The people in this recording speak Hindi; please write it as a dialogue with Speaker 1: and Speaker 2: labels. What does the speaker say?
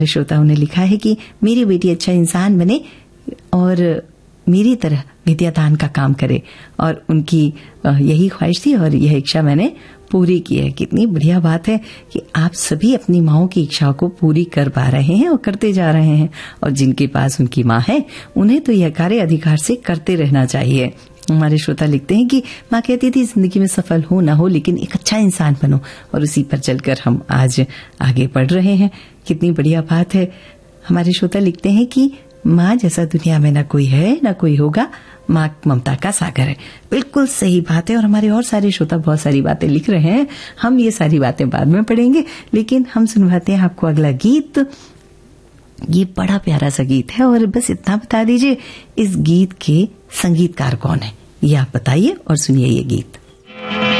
Speaker 1: श्रोताओं ने लिखा है कि मेरी बेटी अच्छा इंसान बने और मेरी तरह विद्यादान का काम करे, और उनकी यही ख्वाहिश थी और यह इच्छा मैंने पूरी की है। कितनी बढ़िया बात है कि आप सभी अपनी माओं की इच्छाओं को पूरी कर पा रहे हैं और करते जा रहे हैं, और जिनके पास उनकी माँ है उन्हें तो यह कार्य अधिकार से करते रहना चाहिए। हमारे श्रोता लिखते हैं कि माँ कहती थी जिंदगी में सफल हो ना हो लेकिन एक अच्छा इंसान बनो, और उसी पर चलकर हम आज आगे बढ़ रहे हैं। कितनी बढ़िया बात है। हमारे श्रोता लिखते हैं कि माँ जैसा दुनिया में ना कोई है ना कोई होगा, माँ ममता का सागर है। बिल्कुल सही बात है। और हमारे और सारे श्रोता बहुत सारी बातें लिख रहे हैं, हम ये सारी बातें बाद में पढ़ेंगे, लेकिन हम सुनवाते हैं आपको अगला गीत। ये बड़ा प्यारा सा गीत है और बस इतना बता दीजिए इस गीत के संगीतकार कौन है, ये आप बताइए और सुनिए ये गीत।